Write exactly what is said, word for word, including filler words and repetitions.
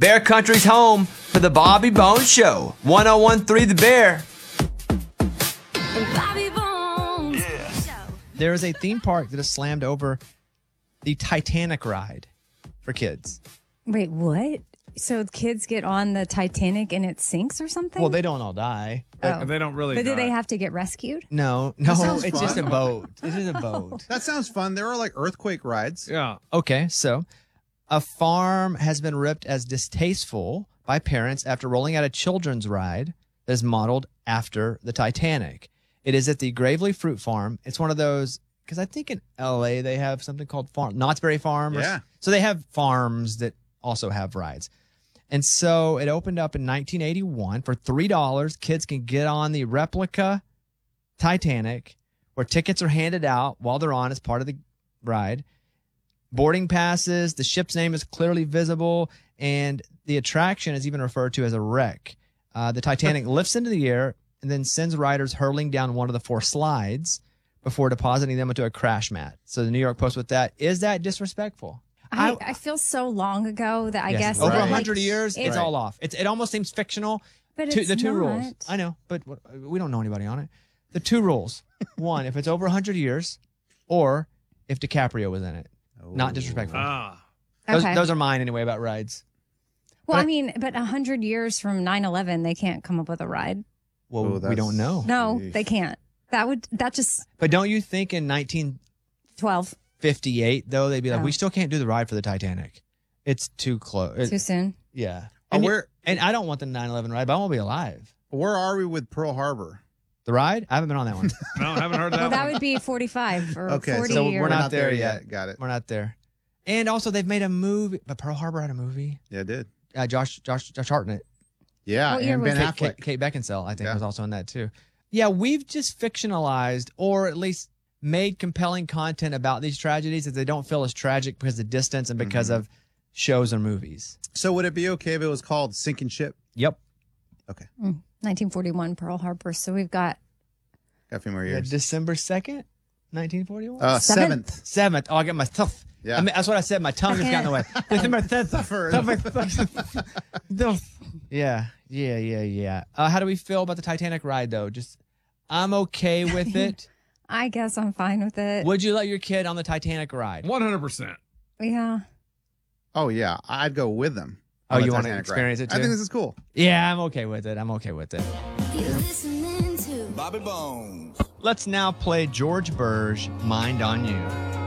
Bear Country's home for the Bobby Bones Show. one oh one point three The Bear. Bobby Bones. Yeah. There is a theme park that has slammed over the Titanic ride for kids. Wait, what? So kids get on the Titanic and it sinks or something? Well, they don't all die. Oh. They don't really But do die. they have to get rescued? No, no, sounds it's fun. just a boat. It's just a boat. That sounds fun. There are like earthquake rides. Yeah. Okay, so a farm has been ripped as distasteful by parents after rolling out a children's ride that is modeled after the Titanic. It is at the Gravely Fruit Farm. It's one of those, because I think in L A they have something called Farm, Knott's Berry Farm. or- Yeah. So they have farms that also have rides. And so it opened up in nineteen eighty-one for three dollars. Kids can get on the replica Titanic where tickets are handed out while they're on as part of the ride. Boarding passes, the ship's name is clearly visible, and the attraction is even referred to as a wreck. Uh, the Titanic lifts into the air and then sends riders hurtling down one of the four slides before depositing them into a crash mat. So the New York Post with that, is that disrespectful? I, I feel so long ago that I Yes, guess over a like, hundred years, it's it- all off. It's it almost seems fictional. But Two- it's the two not. rules. I know, but what- we don't know anybody on it. The two rules: one, if it's over a hundred years, or if DiCaprio was in it. Not disrespectful. Ah. Those, Okay. those are mine anyway about rides. Well, But I I- mean, but a hundred years from nine eleven, they can't come up with a ride. Well, Oh, we that's- don't know. No, Yeesh. they can't. That would that just But don't you think in nineteen twelve fifty-eight though they'd be like, Oh. we still can't do the ride for the Titanic. It's too close. too soon. Yeah. Oh, And, you- where and I don't want the nine eleven ride, but I want to be alive. where are we with Pearl Harbor? The ride? I haven't been on that one. No, I haven't heard that Well, that one. would be forty-five or Okay, forty. so or, we're not there yet. Got it. We're not there. And also they've made a movie, but Pearl Harbor had a movie. Yeah, it did. Uh, Josh, Josh, Josh Hartnett. Yeah, What year and was Ben it? Affleck. Kate, Kate Beckinsale, I think, Yeah. was also in that too. Yeah, we've just fictionalized or at least made compelling content about these tragedies that they don't feel as tragic because of distance and because Mm-hmm. of shows or movies. So would it be okay if it was called Sinking Ship? Yep. Okay, nineteen forty-one Pearl Harbor. So we've got got a few more Yeah, years. December second, nineteen forty-one? Uh, Seventh. seventh. seventh. Oh, I got my tough. Yeah. I mean, that's what I said. My tongue has gotten away. December seventh. Yeah, yeah, yeah, yeah. Uh, how do we feel about the Titanic ride, though? Just, I'm okay with it. I guess I'm fine with it. Would you let your kid on the Titanic ride? one hundred percent. Yeah. Oh yeah, I'd go with them. Oh, on the you want to Titanic ride. experience it I too? think this is cool. Yeah, I'm okay with it. I'm okay with it. You're listening to Bobby Bones. Let's now play George Burge, Mind on You.